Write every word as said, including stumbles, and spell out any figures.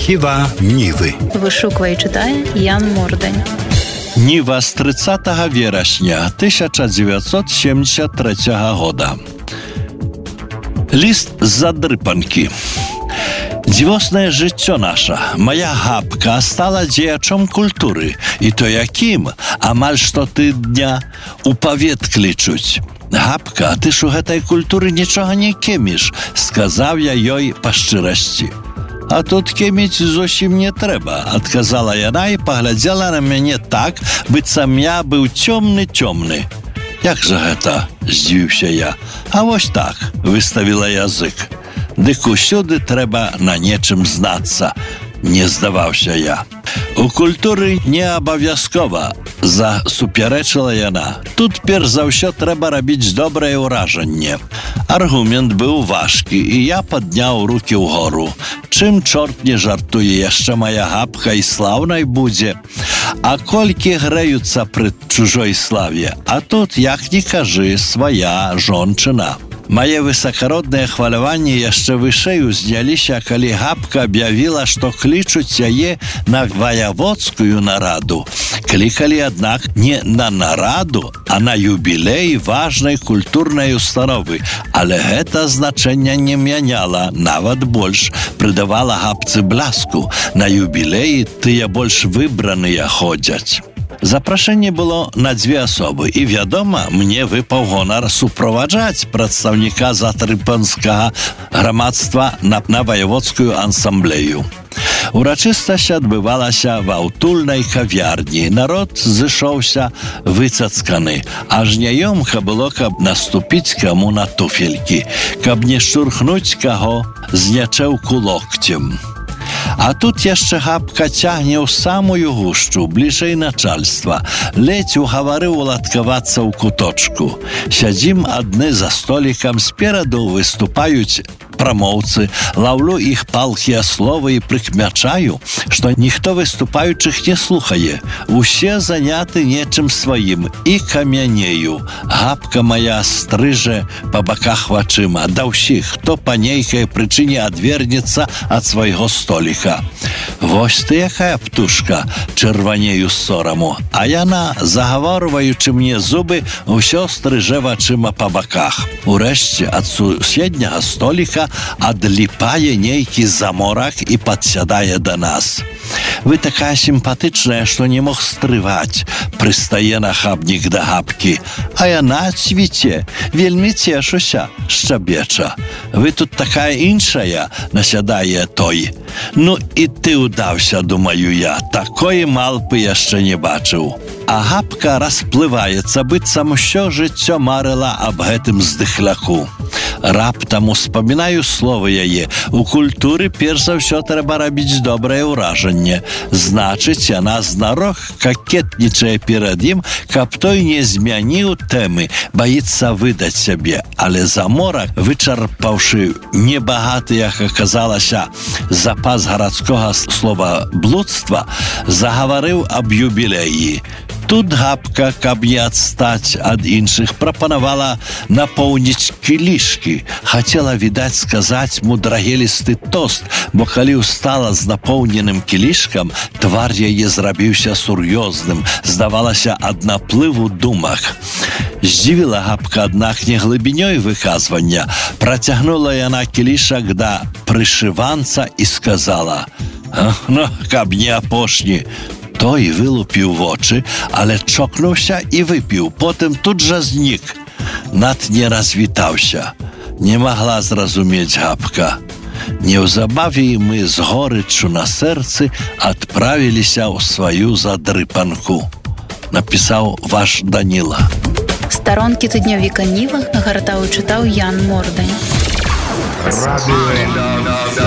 Архіва Нівы. Вышуквае і чытае Ян Мордань. Ніва з тридцятого вересня тысяча девятьсот семьдесят третьего года. Ліст з задрипанки. Дзівоснае жыццё наша, моя гапка стала дзеячом культуры, і то якім, амаль штотыдня у павет клічуць. Гапка, ты ж у гэтай культуры нічога не кеміш, сказаў я ёй па шчырасці. А тут кеміць зусім не трэба, адказала яна і паглядзела на мяне так, быццам я быў цёмны-цёмны. Як жа гэта? Здзівіўся я. А вось так, выставіла язык. Дык усюды трэба на нечым знацца, не здаваўся я. У культуры не абавязкова, засуперечыла яна. Тут перш за ўсё трэба рабіць добрае ўражанне. Аргумент быў важкі, і я падняў рукі ўгору. Чым чорт не жартуе, яшчэ моя гапка і слаўнай будзе. А колькі грэюцца пры чужой славе, а тут, як ні кажы, свая жончына. Мае высакародныя хваляванні яшчэ вышэй узняліся, калі гапка аб'явіла, што клічуць яе на ваяводскую нараду. Клікалі, аднак, не на нараду, а на юбілей важнай культурнай установы. Але гэта значэння не мяняла, нават больш прыдавала гапцы бляску. На юбілеі тыя больш выбраныя ходзяць. Запрашэнне было на дзве асобы, і, вядома, мне выпаў гонар суправаджаць прадстаўніка задрыпанскага грамадства на, на ваяводскую ансамблею. Урачыстасць адбывалася ва ўтульнай кавярні. Народ зышоўся выцацканы. Аж няёмка было, каб наступіць каму на туфелькі, каб не штурхнуць каго з нячэўку локцем. А тут яшчэ гапка цягне ў самую гушчу, бліжэй начальства. Ледзь угаварыў уладкавацца ў куточку. Сядзім адны за столікам, спераду выступаюць прамоўцы, лаўлю іх палкія словы і прыкмячаю, што ніхто выступаючых не слухае. Усе заняты нечым сваім і камянею. Гапка моя стрыже па баках вачыма да ўсіх, хто па нейкай прычыне адвернецца ад свайго століка. Вось ты якая птушка, чырванею з сораму, а яна, загаварваючы мне зубы, усё стрыже вачыма па баках. Урэшце ад суседняга століка адліпае нейкі заморак і падсядае да нас. Вы такая сімпатычная, што не мог стрываць, прыстае нахабнік да гапкі. А яна цвіце, вельмі цешуся, шчабеча. Вы тут такая іншая, насядае той. Ну і ты ўдаўся, думаю я, такой малпы яшчэ не бачыў. А гапка расплываецца, быццам усё жыццё марыла аб гэтым здыхляку. Раптам успамінаю словы яе. У культуры перш за ўсё трэба рабіць добрае ўражанне. Значыць, яна знарок какетнічае перад ім, каб той не змяніў тэмы, баіцца выдаць сябе. Але заморак, вычарпаўшы небагаты, як аказалася, запас гарадскога слова блудства, загаварыў аб юбілеі. Тут гапка, каб не адстаць ад іншых, прапанавала напоўніць кілішкі. Хацела, відаць, сказаць мудрагелісты тост, бо калі ўстала з напоўненым кілішкам, твар яе зрабіўся сур'ёзным, здавалася, ад наплыву думак. Здзівіла гапка, аднак, не глыбінёй выказвання. Працягнула яна кілішак да прышыванца і сказала: «Ну, каб не апошні». Той вылупіў вочы, але чокнуўся і выпіў, потым тут жа знік. Над не развітаўся. Не магла зразумець гапка. Неўзабаве мы з горыччу на сэрцы адправіліся ў сваю задрыпанку. Напісаў ваш Даніла. Старонкі тыднёвіка Ніва гартаў і чытаў Ян Мордань.